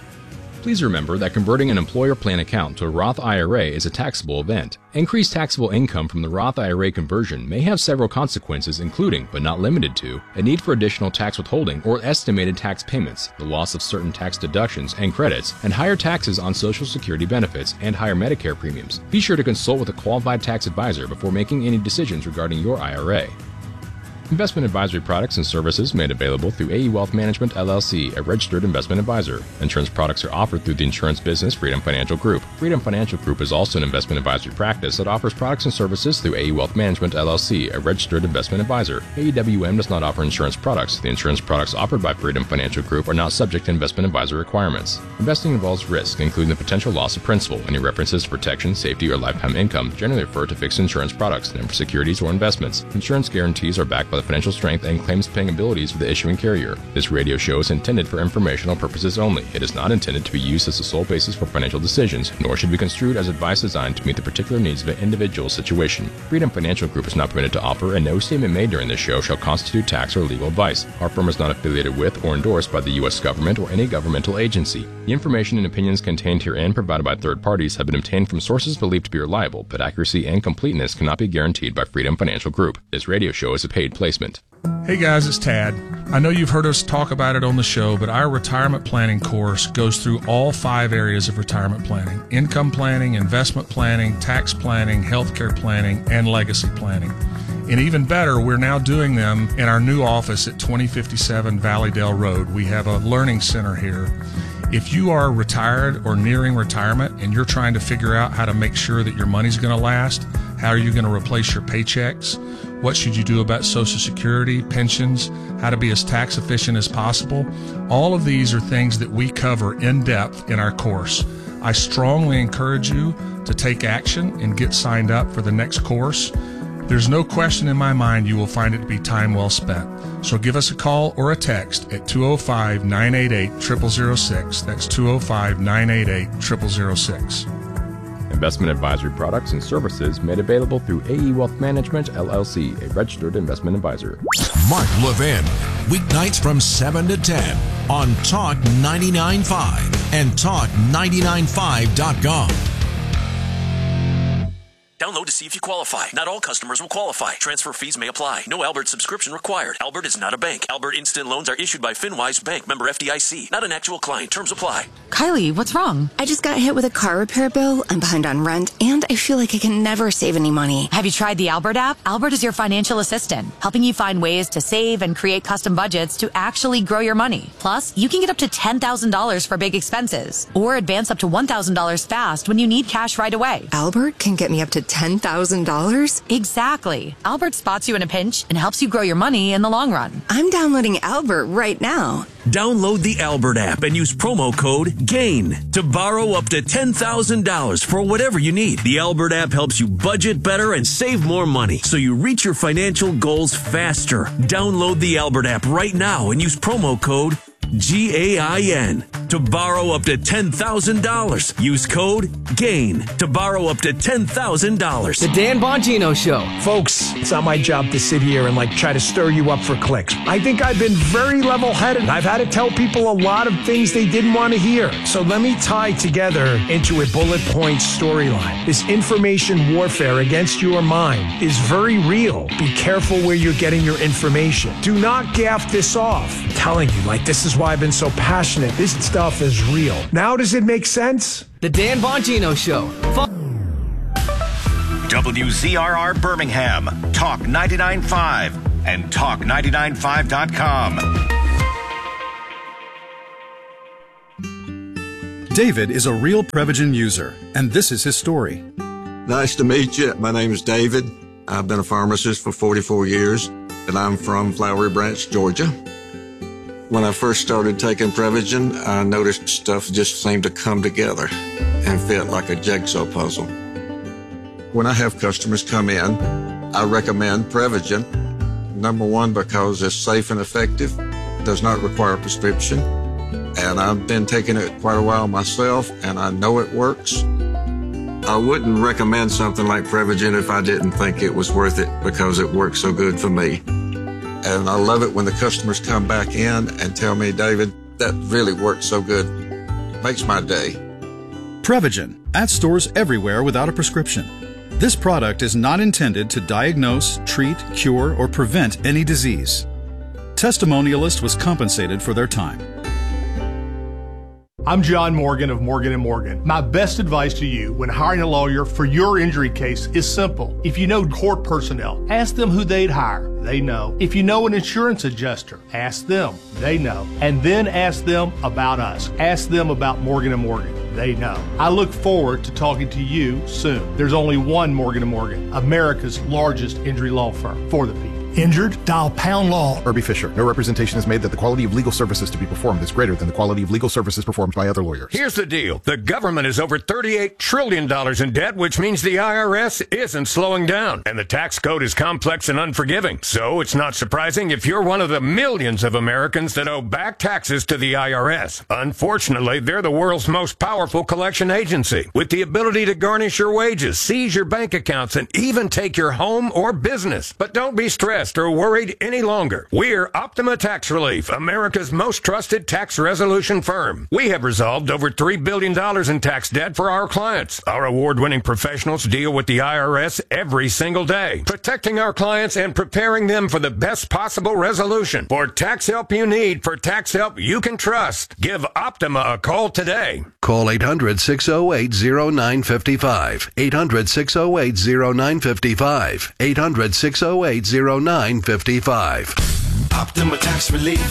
Please remember that converting an employer plan account to a Roth I R A is a taxable event. Increased taxable income from the Roth I R A conversion may have several consequences, including, but not limited to, a need for additional tax withholding or estimated tax payments, the loss of certain tax deductions and credits, and higher taxes on Social Security benefits and higher Medicare premiums. Be sure to consult with a qualified tax advisor before making any decisions regarding your I R A. Investment advisory products and services made available through A E Wealth Management, L L C, a registered investment advisor. Insurance products are offered through the insurance business Freedom Financial Group. Freedom Financial Group is also an investment advisory practice that offers products and services through A E Wealth Management, L L C, a registered investment advisor. A E W M does not offer insurance products. The insurance products offered by Freedom Financial Group are not subject to investment advisor requirements. Investing involves risk, including the potential loss of principal. Any references to protection, safety, or lifetime income generally refer to fixed insurance products, never securities or investments. Insurance guarantees are backed by the financial strength and claims paying abilities of the issuing carrier. This radio show is intended for informational purposes only. It is not intended to be used as the sole basis for financial decisions, nor should be construed as advice designed to meet the particular needs of an individual situation. Freedom Financial Group is not permitted to offer, and no statement made during this show shall constitute tax or legal advice. Our firm is not affiliated with or endorsed by the U S government or any governmental agency. The information and opinions contained herein provided by third parties have been obtained from sources believed to be reliable, but accuracy and completeness cannot be guaranteed by Freedom Financial Group. This radio show is a paid placement. Hey guys, it's Tad. I know you've heard us talk about it on the show, but our retirement planning course goes through all five areas of retirement planning: income planning, investment planning, tax planning, healthcare planning, and legacy planning. And even better, we're now doing them in our new office at twenty fifty-seven Valleydale Road. We have a learning center here. If you are retired or nearing retirement and you're trying to figure out how to make sure that your money's going to last, how are you going to replace your paychecks? What should you do about Social Security, pensions, how to be as tax efficient as possible? All of these are things that we cover in depth in our course. I strongly encourage you to take action and get signed up for the next course. There's no question in my mind you will find it to be time well spent. So give us a call or a text at two oh five, nine eight eight, zero zero zero six. That's two oh five, nine eight eight, zero zero zero six. Investment advisory products and services made available through A E Wealth Management, L L C, a registered investment advisor. Mark Levin, weeknights from seven to ten on Talk ninety-nine point five and talk ninety-nine five dot com. Download to see if you qualify. Not all customers will qualify. Transfer fees may apply. No Albert subscription required. Albert is not a bank. Albert Instant Loans are issued by FinWise Bank, member F D I C. Not an actual client. Terms apply. Kylie, what's wrong? I just got hit with a car repair bill. I'm behind on rent, and I feel like I can never save any money. Have you tried the Albert app? Albert is your financial assistant, helping you find ways to save and create custom budgets to actually grow your money. Plus, you can get up to ten thousand dollars for big expenses, or advance up to one thousand dollars fast when you need cash right away. Albert can get me up to ten thousand dollars? Exactly. Albert spots you in a pinch and helps you grow your money in the long run. I'm downloading Albert right now. Download the Albert app and use promo code GAIN to borrow up to ten thousand dollars for whatever you need. The Albert app helps you budget better and save more money so you reach your financial goals faster. Download the Albert app right now and use promo code G A I N to borrow up to ten thousand dollars. Use code GAIN to borrow up to ten thousand dollars. The Dan Bongino Show. Folks, it's not my job to sit here and like try to stir you up for clicks. I think I've been very level-headed. I've had to tell people a lot of things they didn't want to hear. So let me tie together into a bullet point storyline. This information warfare against your mind is very real. Be careful where you're getting your information. Do not gaff this off. I'm telling you, like, this is why I've been so passionate. This stuff is real. Now does it make sense? The Dan Bongino Show. W Z R R Birmingham, Talk ninety-nine point five, and talk ninety-nine point five dot com. David is a real Prevagen user, and this is his story. Nice to meet you. My name is David. I've been a pharmacist for forty-four years, and I'm from Flowery Branch, Georgia. When I first started taking Prevagen, I noticed stuff just seemed to come together and fit like a jigsaw puzzle. When I have customers come in, I recommend Prevagen. Number one, because it's safe and effective, does not require a prescription, and I've been taking it quite a while myself, and I know it works. I wouldn't recommend something like Prevagen if I didn't think it was worth it because it works so good for me. And I love it when the customers come back in and tell me, David, that really works so good. It makes my day. Prevagen, at stores everywhere without a prescription. This product is not intended to diagnose, treat, cure, or prevent any disease. Testimonialist was compensated for their time. I'm John Morgan of Morgan and Morgan. My best advice to you when hiring a lawyer for your injury case is simple. If you know court personnel, ask them who they'd hire. They know. If you know an insurance adjuster, ask them. They know. And then ask them about us. Ask them about Morgan and Morgan. They know. I look forward to talking to you soon. There's only one Morgan and Morgan, America's largest injury law firm for the people. Injured? Dial Pound Law. Irby Fisher. No representation is made that the quality of legal services to be performed is greater than the quality of legal services performed by other lawyers. Here's the deal. The government is over thirty-eight trillion dollars in debt, which means the I R S isn't slowing down. And the tax code is complex and unforgiving. So it's not surprising if you're one of the millions of Americans that owe back taxes to the I R S. Unfortunately, they're the world's most powerful collection agency, with the ability to garnish your wages, seize your bank accounts, and even take your home or business. But don't be stressed or worried any longer. We're Optima Tax Relief, America's most trusted tax resolution firm. We have resolved over three billion dollars in tax debt for our clients. Our award-winning professionals deal with the I R S every single day, protecting our clients and preparing them for the best possible resolution. For tax help you need, for tax help you can trust, give Optima a call today. Call eight hundred, six oh eight, oh nine five five. eight hundred, six oh eight, oh nine five five. eight hundred, six oh eight, oh nine five five. Optima Tax Relief.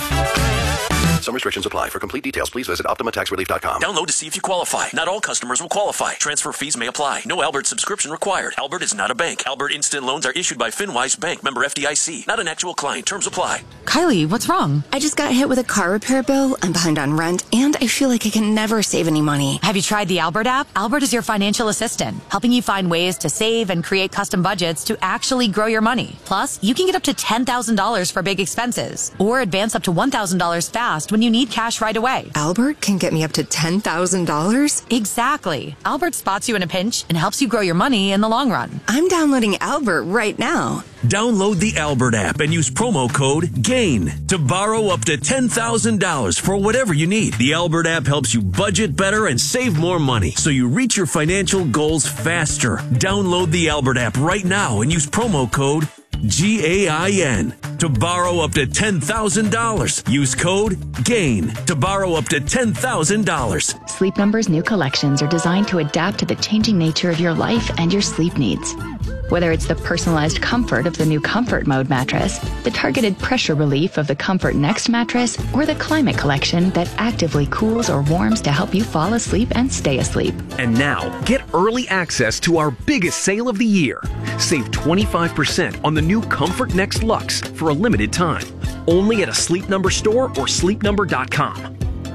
Some restrictions apply. For complete details, please visit optima tax relief dot com. Download to see if you qualify. Not all customers will qualify. Transfer fees may apply. No Albert subscription required. Albert is not a bank. Albert Instant Loans are issued by FinWise Bank, member F D I C. Not an actual client. Terms apply. Kylie, what's wrong? I just got hit with a car repair bill. I'm behind on rent, and I feel like I can never save any money. Have you tried the Albert app? Albert is your financial assistant, helping you find ways to save and create custom budgets to actually grow your money. Plus, you can get up to ten thousand dollars for big expenses, or advance up to one thousand dollars fast when you need cash right away. Albert can get me up to ten thousand dollars? Exactly. Albert spots you in a pinch and helps you grow your money in the long run. I'm downloading Albert right now. Download the Albert app and use promo code GAIN to borrow up to ten thousand dollars for whatever you need. The Albert app helps you budget better and save more money so you reach your financial goals faster. Download the Albert app right now and use promo code G A I N to borrow up to ten thousand dollars. Use code GAIN to borrow up to ten thousand dollars. Sleep Number's new collections are designed to adapt to the changing nature of your life and your sleep needs. Whether it's the personalized comfort of the new Comfort Mode mattress, the targeted pressure relief of the Comfort Next mattress, or the Climate Collection that actively cools or warms to help you fall asleep and stay asleep. And now, get early access to our biggest sale of the year. Save twenty-five percent on the new Comfort Next Luxe for a limited time. Only at a Sleep Number store or sleep number dot com.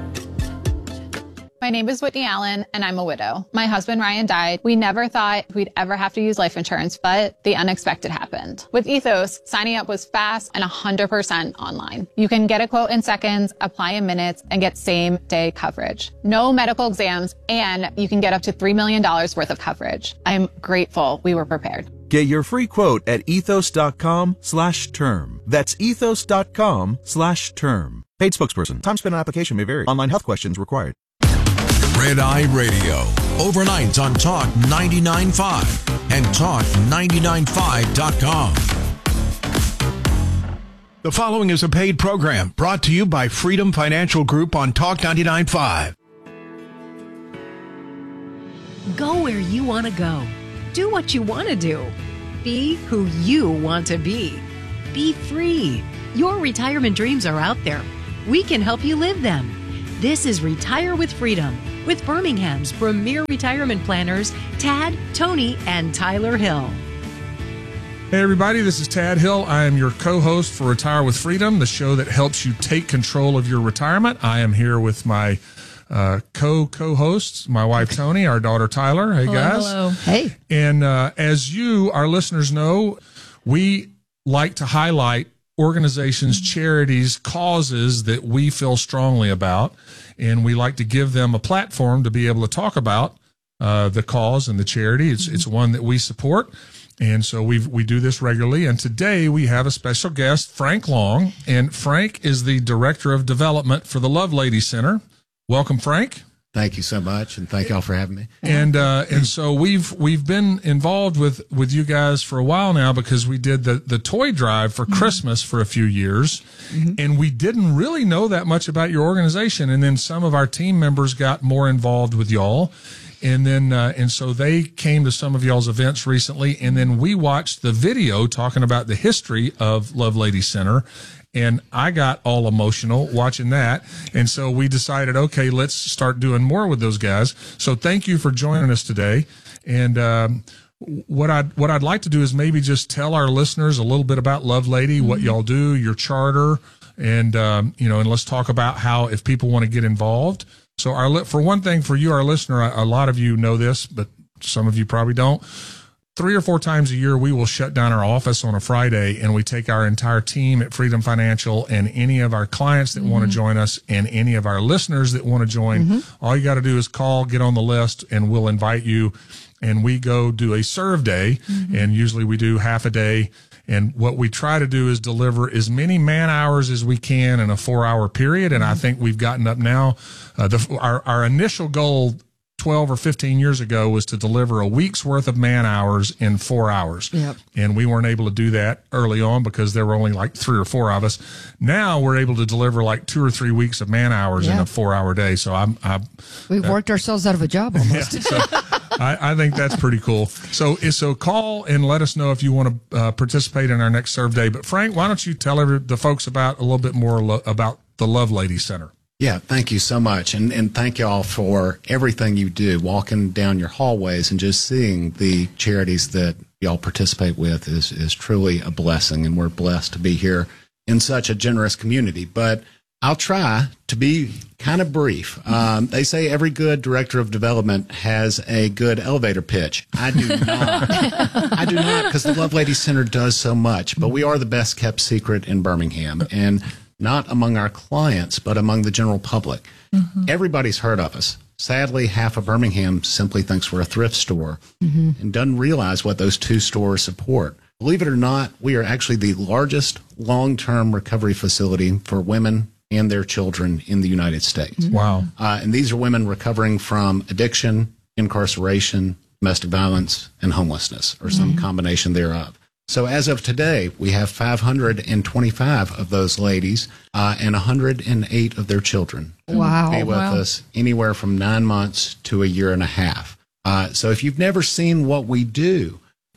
My name is Whitney Allen, and I'm a widow. My husband, Ryan, died. We never thought we'd ever have to use life insurance, but the unexpected happened. With Ethos, signing up was fast and one hundred percent online. You can get a quote in seconds, apply in minutes, and get same-day coverage. No medical exams, and you can get up to three million dollars worth of coverage. I'm grateful we were prepared. Get your free quote at ethos.com slash term. That's ethos.com slash term. Paid spokesperson. Time spent on application may vary. Online health questions required. Red Eye Radio, overnight on Talk ninety-nine point five and talk ninety-nine five dot com. The following is a paid program brought to you by Freedom Financial Group on Talk ninety-nine point five. Go where you want to go. Do what you want to do. Be who you want to be. Be free. Your retirement dreams are out there. We can help you live them. This is Retire with Freedom with Birmingham's premier retirement planners, Tad, Tony, and Tyler Hill. Hey, everybody, this is Tad Hill. I am your co-host for Retire with Freedom, the show that helps you take control of your retirement. I am here with my uh, co-co-hosts, my wife, Tony, our daughter, Tyler. Hey, hello, guys. Hello. Hey. And uh, as you, our listeners, know, we like to highlight organizations, charities, causes that we feel strongly about, and we like to give them a platform to be able to talk about uh, the cause and the charity. It's it's one that we support, and so we we do this regularly. And today we have a special guest, Frank Long, and Frank is the Director of Development for the Lovelady Center. Welcome, Frank. Thank you so much, and thank y'all for having me. And uh, and so we've we've been involved with, with you guys for a while now because we did the, the toy drive for Christmas for a few years, mm-hmm. and we didn't really know that much about your organization. And then some of our team members got more involved with y'all, and then uh, and so they came to some of y'all's events recently, and then we watched the video talking about the history of Lovelady Center. And I got all emotional watching that. And so we decided, okay, let's start doing more with those guys. So thank you for joining us today. And um, what I'd, what I'd like to do is maybe just tell our listeners a little bit about Lovelady, mm-hmm. what y'all do, your charter, and, um, you know, and let's talk about how, if people want to get involved. So our, for one thing, for you, our listener, a lot of you know this, but some of you probably don't. Three or four times a year, we will shut down our office on a Friday, and we take our entire team at Freedom Financial and any of our clients that mm-hmm. want to join us and any of our listeners that want to join. Mm-hmm. All you got to do is call, get on the list, and we'll invite you. And we go do a serve day, mm-hmm. and usually we do half a day. And what we try to do is deliver as many man hours as we can in a four-hour period. And mm-hmm. I think we've gotten up now. Uh, the, our, our initial goal twelve or fifteen years ago was to deliver a week's worth of man hours in four hours. Yep. And we weren't able to do that early on because there were only like three or four of us. Now we're able to deliver like two or three weeks of man hours yep. in a four hour day. So I'm, I, we've uh, worked ourselves out of a job almost. Yeah, so I, I think that's pretty cool. So, so call and let us know if you want to uh, participate in our next serve day. But Frank, why don't you tell every, the folks about a little bit more lo- about the Lovelady Center? Yeah, thank you so much. And and thank y'all for everything you do, walking down your hallways and just seeing the charities that y'all participate with is, is truly a blessing. And we're blessed to be here in such a generous community. But I'll try to be kind of brief. Um, they say every good director of development has a good elevator pitch. I do not. I do not, because the Lovelady Center does so much. But we are the best kept secret in Birmingham. And not among our clients, but among the general public. Mm-hmm. Everybody's heard of us. Sadly, half of Birmingham simply thinks we're a thrift store mm-hmm. and doesn't realize what those two stores support. Believe it or not, we are actually the largest long-term recovery facility for women and their children in the United States. Wow. Uh, and these are women recovering from addiction, incarceration, domestic violence, and homelessness, or some mm-hmm. combination thereof. So as of today, we have five hundred twenty-five of those ladies uh, and one hundred eight of their children. Wow. Who be with wow. us anywhere from nine months to a year and a half. Uh, so if you've never seen what we do,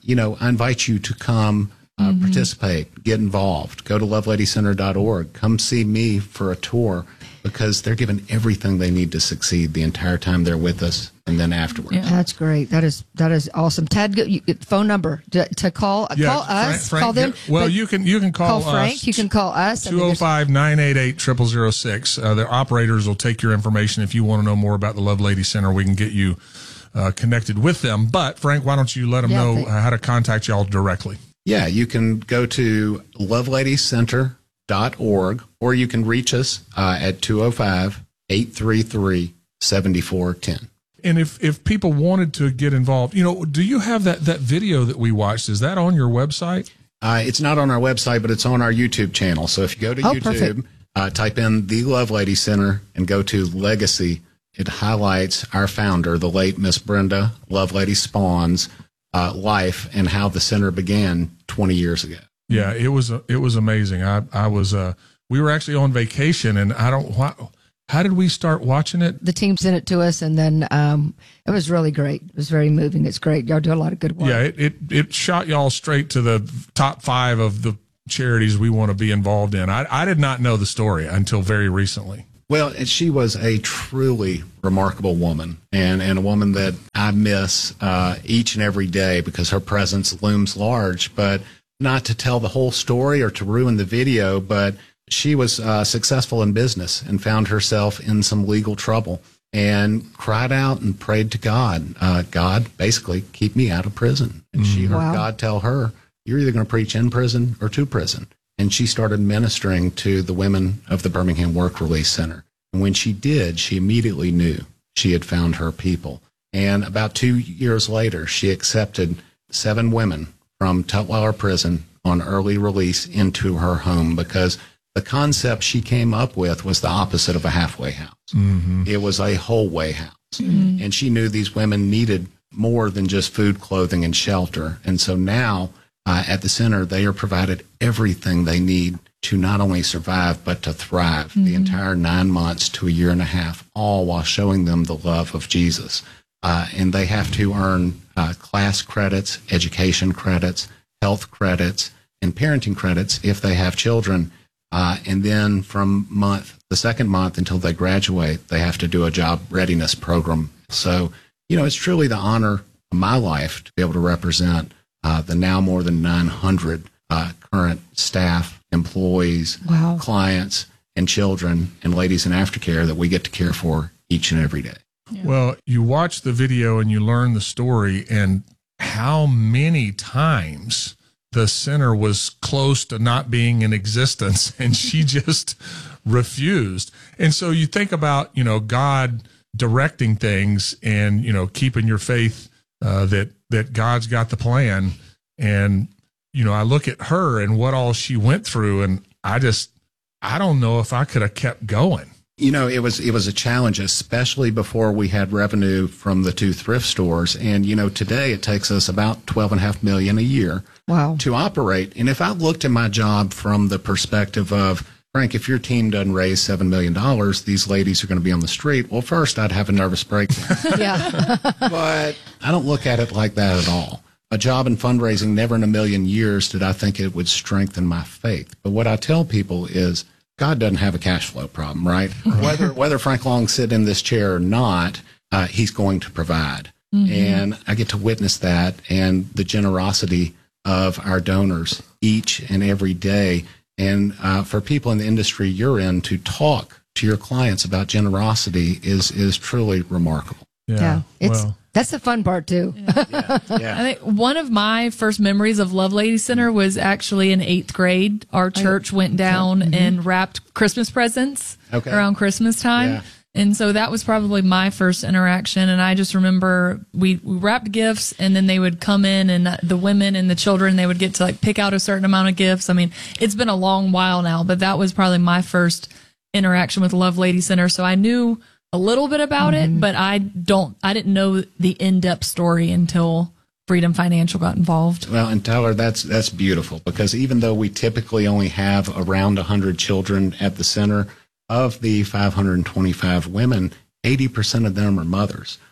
you know, I invite you to come uh, mm-hmm. participate, get involved, go to love lady center dot org, come see me for a tour, because they're given everything they need to succeed the entire time they're with us and then afterwards. Yeah. That's great. That is that is awesome. Ted, you, phone number to, to call yeah, call Frank, us, Frank, call them. Well, you can you can call, call Frank. Us, you can call us. two oh five, nine eight eight, zero zero zero six. Uh, the operators will take your information. If you want to know more about the Love Lady Center, we can get you uh, connected with them. But, Frank, why don't you let them yeah, know uh, how to contact y'all directly? Yeah, you can go to love lady center dot org, or you can reach us uh, at two oh five, eight three three, seven four one oh. And if, if people wanted to get involved, you know, do you have that, that video that we watched? Is that on your website? Uh, it's not on our website, but it's on our YouTube channel. So if you go to oh, YouTube, uh, type in the Love Lady Center and go to Legacy, it highlights our founder, the late Miss Brenda Love Lady Spawn's uh, life and how the center began twenty years ago. Yeah, it was it was amazing. I I was uh we were actually on vacation, and I don't why. How did we start watching it? The team sent it to us, and then um, it was really great. It was very moving. It's great. Y'all do a lot of good work. Yeah, it, it, it shot y'all straight to the top five of the charities we want to be involved in. I, I did not know the story until very recently. Well, she was a truly remarkable woman, and, and a woman that I miss uh, each and every day because her presence looms large. But not to tell the whole story or to ruin the video, but she was uh, successful in business and found herself in some legal trouble and cried out and prayed to God. Uh, God, basically, keep me out of prison. And mm-hmm. she heard wow. God tell her, you're either going to preach in prison or to prison. And she started ministering to the women of the Birmingham Work Release Center. And when she did, she immediately knew she had found her people. And about two years later, she accepted seven women from Tutwiler Prison on early release into her home because the concept she came up with was the opposite of a halfway house. Mm-hmm. It was a whole way house. Mm-hmm. And she knew these women needed more than just food, clothing, and shelter. And so now uh, at the center, they are provided everything they need to not only survive, but to thrive mm-hmm. the entire nine months to a year and a half, all while showing them the love of Jesus. Uh, and they have to earn uh, class credits, education credits, health credits, and parenting credits if they have children. Uh, and then from month, the second month until they graduate, they have to do a job readiness program. So, you know, it's truly the honor of my life to be able to represent uh, the now more than nine hundred uh, current staff, employees, wow. clients, and children and ladies in aftercare that we get to care for each and every day. Yeah. Well, you watch the video and you learn the story and how many times the center was close to not being in existence, and she just refused. And so you think about, you know, God directing things and, you know, keeping your faith uh, that, that God's got the plan. And, you know, I look at her and what all she went through, and I just, I don't know if I could have kept going. You know, it was it was a challenge, especially before we had revenue from the two thrift stores. And, you know, today it takes us about twelve and a half million a year wow. to operate. And if I looked at my job from the perspective of, Frank, if your team doesn't raise seven million dollars, these ladies are going to be on the street. Well, first, I'd have a nervous breakdown. yeah. But I don't look at it like that at all. A job in fundraising, never in a million years did I think it would strengthen my faith. But what I tell people is, God doesn't have a cash flow problem, right? Whether whether Frank Long sit in this chair or not, uh, he's going to provide. Mm-hmm. And I get to witness that and the generosity of our donors each and every day. And uh, for people in the industry you're in to talk to your clients about generosity is is truly remarkable. Yeah, yeah. It's well. That's the fun part too. Yeah. Yeah. Yeah. I think one of my first memories of Love Lady Center was actually in eighth grade. Our church went down mm-hmm. and wrapped Christmas presents okay. around Christmas time. Yeah. And so that was probably my first interaction. And I just remember we, we wrapped gifts, and then they would come in, and the women and the children, they would get to like pick out a certain amount of gifts. I mean, it's been a long while now, but that was probably my first interaction with Love Lady Center. So I knew a little bit about mm-hmm. it, but I don't, I didn't know the in-depth story until Freedom Financial got involved. Well, and Tyler, that's, that's beautiful, because even though we typically only have around one hundred children at the center, of the five hundred twenty-five women, eighty percent of them are mothers.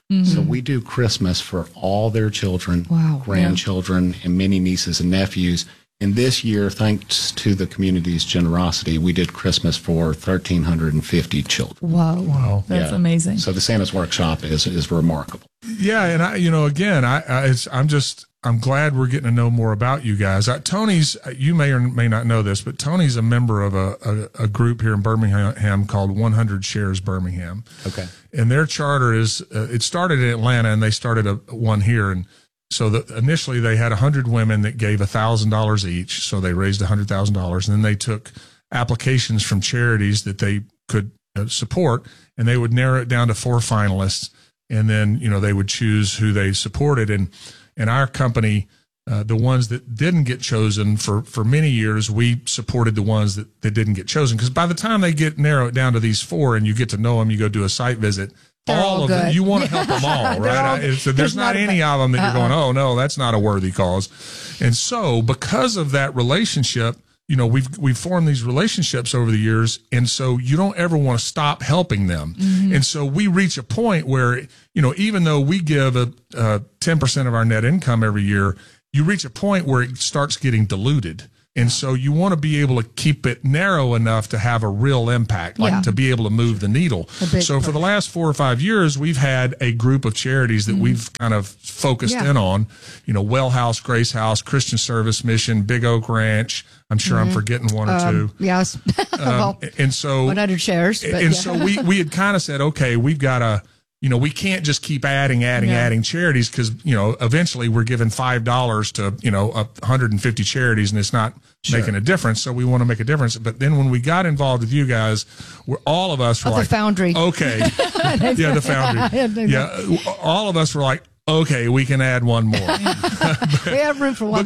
Mm-hmm. So we do Christmas for all their children, wow. grandchildren, yeah. and many nieces and nephews. And this year, thanks to the community's generosity, we did Christmas for one thousand three hundred fifty children. Wow. Wow. That's yeah. amazing. So the Santa's Workshop is is remarkable. Yeah. And I, you know, again, I, I it's, I'm just, I'm glad we're getting to know more about you guys. Uh, Tony's, you may or may not know this, but Tony's a member of a, a, a group here in Birmingham called one hundred Shares Birmingham. Okay. And their charter is, uh, it started in Atlanta and they started a one here. And so the, initially they had one hundred women that gave one thousand dollars each. So they raised one hundred thousand dollars. And then they took applications from charities that they could uh, support, and they would narrow it down to four finalists. And then, you know, they would choose who they supported. And, and our company, uh, the ones that didn't get chosen for, for many years, we supported the ones that, that didn't get chosen. Because by the time they get narrowed down to these four and you get to know them, you go do a site visit, They're all, all of good. them, you want to help them all, right? all, I, it's, there's, there's not, not any a, of them that uh-uh. you're going, oh, no, that's not a worthy cause. And so because of that relationship, you know, we've, we've formed these relationships over the years. And so you don't ever want to stop helping them. Mm-hmm. And so we reach a point where, you know, even though we give a, a ten percent of our net income every year, you reach a point where it starts getting diluted. And so you want to be able to keep it narrow enough to have a real impact, like yeah. to be able to move the needle. So for the last four or five years, we've had a group of charities that mm-hmm. we've kind of focused yeah. in on, you know, Well House, Grace House, Christian Service Mission, Big Oak Ranch. I'm sure mm-hmm. I'm forgetting one or um, two. Yes. um, well, and so one hundred shares. But and yeah. so we, we had kind of said, okay, we've got to, you know, we can't just keep adding, adding, yeah. adding charities because, you know, eventually we're giving five dollars to, you know, one hundred fifty charities and it's not sure. making a difference. So we want to make a difference. But then when we got involved with you guys, we're, all of us were oh, like, the Foundry. Okay. yeah, the Foundry. Yeah. All of us were like, okay, we can add one more. We have room for one.